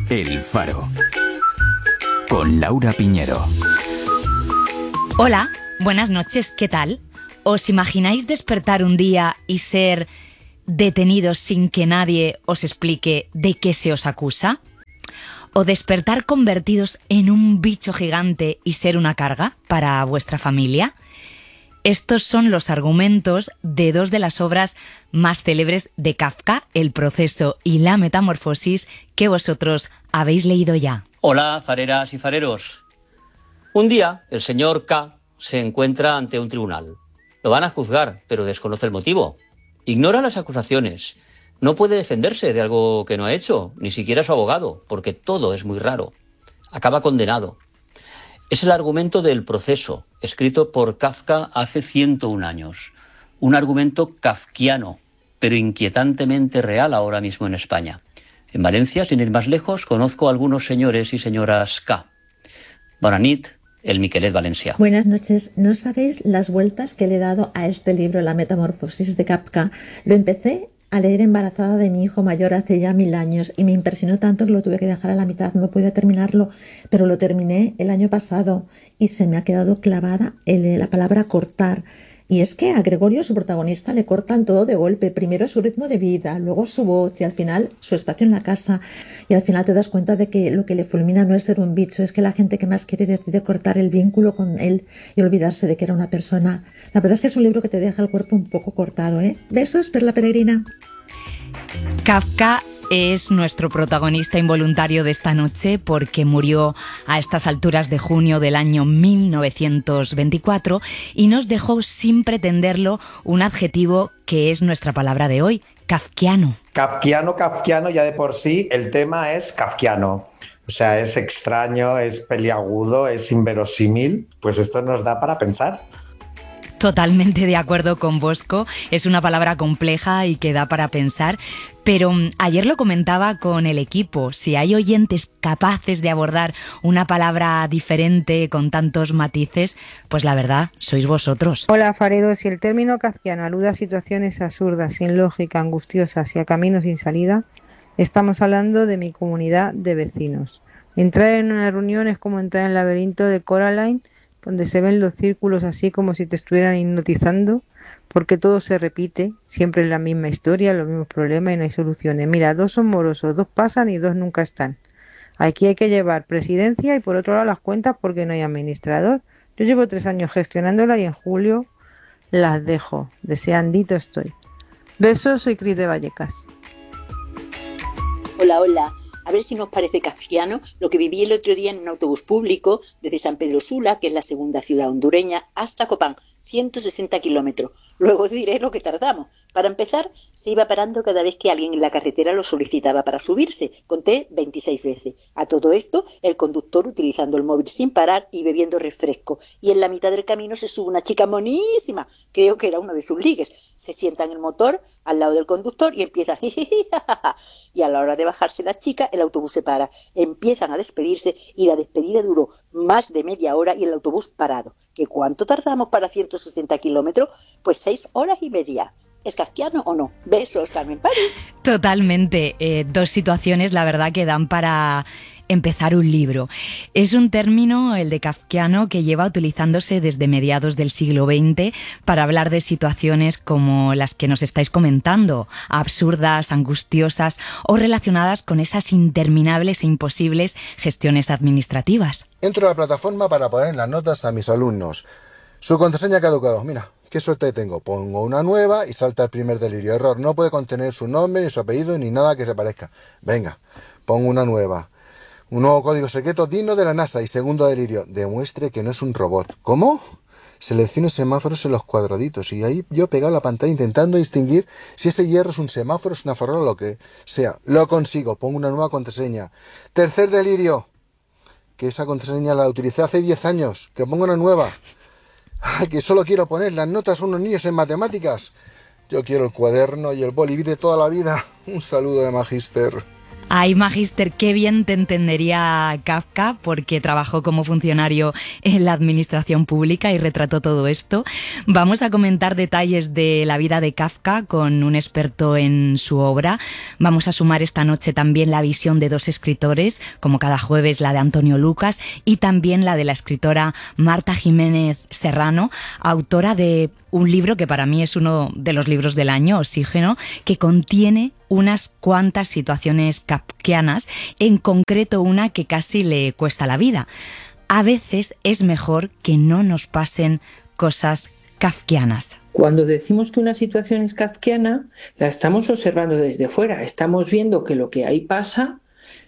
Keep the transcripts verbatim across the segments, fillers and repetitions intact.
El Faro, con Laura Piñero. Hola, buenas noches, ¿qué tal? ¿Os imagináis despertar un día y ser detenidos sin que nadie os explique de qué se os acusa? ¿O despertar convertidos en un bicho gigante y ser una carga para vuestra familia? Estos son los argumentos de dos de las obras más célebres de Kafka, El proceso y la metamorfosis, que vosotros habéis leído ya. Hola, fareras y fareros. Un día, el señor K se encuentra ante un tribunal. Lo van a juzgar, pero desconoce el motivo. Ignora las acusaciones. No puede defenderse de algo que no ha hecho, ni siquiera su abogado, porque todo es muy raro. Acaba condenado. Es el argumento del proceso, escrito por Kafka hace ciento un años. Un argumento kafkiano, pero inquietantemente real ahora mismo en España. En Valencia, sin ir más lejos, conozco a algunos señores y señoras K. Bona nit, el Miquelet Valencia. Buenas noches. No sabéis las vueltas que le he dado a este libro, La metamorfosis de Kafka. Lo empecé a leer embarazada de mi hijo mayor hace ya mil años y me impresionó tanto que lo tuve que dejar a la mitad, no pude terminarlo, pero lo terminé el año pasado y se me ha quedado clavada el, la palabra cortar. Y es que a Gregorio, su protagonista, le cortan todo de golpe. Primero su ritmo de vida, luego su voz y al final su espacio en la casa. Y al final te das cuenta de que lo que le fulmina no es ser un bicho, es que la gente que más quiere decide cortar el vínculo con él y olvidarse de que era una persona. La verdad es que es un libro que te deja el cuerpo un poco cortado, ¿eh? Besos, Perla Peregrina. Kafka es nuestro protagonista involuntario de esta noche porque murió a estas alturas de junio del año mil novecientos veinticuatro y nos dejó sin pretenderlo un adjetivo que es nuestra palabra de hoy, kafkiano. Kafkiano, kafkiano, ya de por sí el tema es kafkiano. O sea, es extraño, es peliagudo, es inverosímil. Pues esto nos da para pensar. Totalmente de acuerdo con Bosco, es una palabra compleja y que da para pensar, pero ayer lo comentaba con el equipo, si hay oyentes capaces de abordar una palabra diferente con tantos matices, pues la verdad, sois vosotros. Hola fareros, si el término kafkiano alude a situaciones absurdas, sin lógica, angustiosas y a caminos sin salida, estamos hablando de mi comunidad de vecinos. Entrar en una reunión es como entrar en el laberinto de Coraline, donde se ven los círculos así como si te estuvieran hipnotizando, porque todo se repite, siempre es la misma historia, los mismos problemas y no hay soluciones. Mira, dos son morosos, dos pasan y dos nunca están. Aquí hay que llevar presidencia y por otro lado las cuentas porque no hay administrador. Yo llevo tres años gestionándola y en julio las dejo. Deseandito estoy. Besos, soy Cris de Vallecas. Hola, hola. A ver si nos parece kafkiano lo que viví el otro día en un autobús público desde San Pedro Sula, que es la segunda ciudad hondureña, hasta Copán, ciento sesenta kilómetros. Luego diré lo que tardamos. Para empezar, se iba parando cada vez que alguien en la carretera lo solicitaba para subirse. Conté veintiséis veces. A todo esto, el conductor utilizando el móvil sin parar y bebiendo refresco. Y en la mitad del camino se sube una chica monísima, creo que era uno de sus ligues. Se sienta en el motor al lado del conductor y empieza y a la hora de bajarse la chica, el autobús se para. Empiezan a despedirse y la despedida duró más de media hora y el autobús parado. ¿Qué cuánto tardamos para ciento sesenta kilómetros? Pues seis horas y media. ¿Es kafkiano o no? Besos, Carmen París. Totalmente. Eh, dos situaciones, la verdad, que dan para empezar un libro. Es un término, el de kafkiano, que lleva utilizándose desde mediados del siglo veinte para hablar de situaciones como las que nos estáis comentando, absurdas, angustiosas o relacionadas con esas interminables e imposibles gestiones administrativas. Entro a la plataforma para poner las notas a mis alumnos. Su contraseña ha caducado. Mira, qué suerte tengo. Pongo una nueva y salta el primer delirio. Error, no puede contener su nombre, ni su apellido, ni nada que se parezca. Venga, pongo una nueva. Un nuevo código secreto digno de la NASA. Y segundo delirio, demuestre que no es un robot. ¿Cómo? Selecciono semáforos en los cuadraditos y ahí yo pegado la pantalla intentando distinguir si ese hierro es un semáforo, es una farola o lo que sea. Lo consigo, pongo una nueva contraseña. Tercer delirio, que esa contraseña la utilicé hace diez años, que pongo una nueva. Ay, que solo quiero poner las notas a unos niños en matemáticas. Yo quiero el cuaderno y el boliví de toda la vida. Un saludo de Magíster. Ay, Magíster, qué bien te entendería Kafka, porque trabajó como funcionario en la administración pública y retrató todo esto. Vamos a comentar detalles de la vida de Kafka con un experto en su obra. Vamos a sumar esta noche también la visión de dos escritores, como cada jueves la de Antonio Lucas y también la de la escritora Marta Jiménez Serrano, autora de un libro que para mí es uno de los libros del año, Oxígeno, que contiene unas cuantas situaciones kafkianas, en concreto una que casi le cuesta la vida. A veces es mejor que no nos pasen cosas kafkianas. Cuando decimos que una situación es kafkiana, la estamos observando desde fuera. Estamos viendo que lo que ahí pasa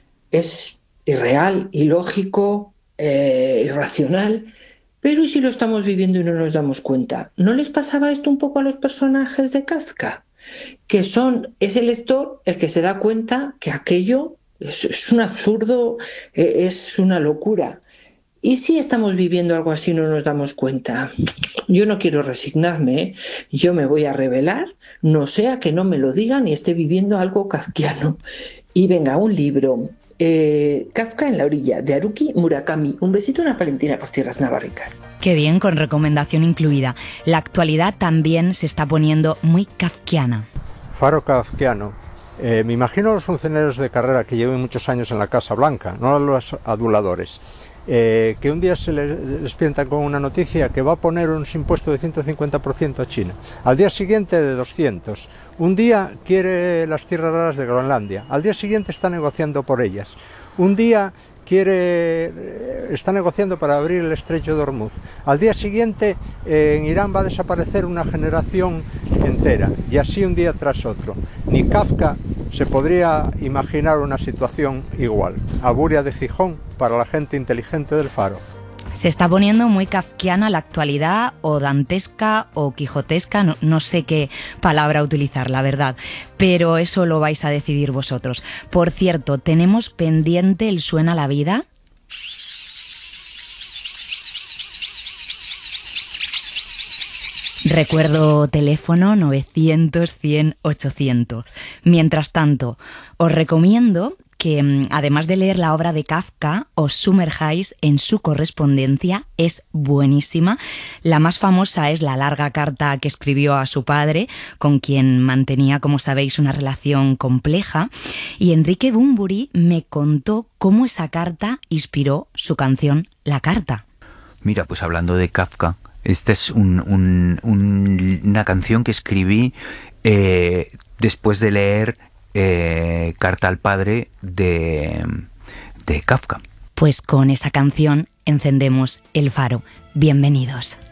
es irreal, ilógico, eh, irracional. Pero ¿y si lo estamos viviendo y no nos damos cuenta? ¿No les pasaba esto un poco a los personajes de Kafka? Que son, es el lector el que se da cuenta que aquello es, es un absurdo, es una locura. ¿Y si estamos viviendo algo así y no nos damos cuenta? Yo no quiero resignarme, ¿eh? Yo me voy a revelar, no sea que no me lo digan y esté viviendo algo kafkiano. Y venga, un libro. Eh, Kafka en la orilla, de Haruki Murakami. Un besito, una palentina por tierras navarricas. Qué bien, con recomendación incluida. La actualidad también se está poniendo muy kafkiana. Faro kafkiano. Eh, me imagino a los funcionarios de carrera que lleven muchos años en la Casa Blanca, no a los aduladores, eh, que un día se les despiertan con una noticia que va a poner un impuesto de ciento cincuenta por ciento a China, al día siguiente de doscientos. Un día quiere las tierras raras de Groenlandia, al día siguiente está negociando por ellas. Un día quiere, está negociando para abrir el estrecho de Hormuz. Al día siguiente eh, en Irán va a desaparecer una generación entera, y así un día tras otro. Ni Kafka se podría imaginar una situación igual. Aburia de Gijón para la gente inteligente del Faro. Se está poniendo muy kafkiana la actualidad, o dantesca, o quijotesca, no, no sé qué palabra utilizar, la verdad, pero eso lo vais a decidir vosotros. Por cierto, tenemos pendiente el Suena la Vida. Recuerdo teléfono novecientos, cien, ochocientos. Mientras tanto, os recomiendo que, además de leer la obra de Kafka, os sumerjáis en su correspondencia. Es buenísima. La más famosa es la larga carta que escribió a su padre, con quien mantenía, como sabéis, una relación compleja. Y Enrique Bunbury me contó cómo esa carta inspiró su canción La Carta. Mira, pues hablando de Kafka, esta es un, un, un, una canción que escribí eh, después de leer eh, Carta al Padre de, de Kafka. Pues con esa canción encendemos el faro. Bienvenidos.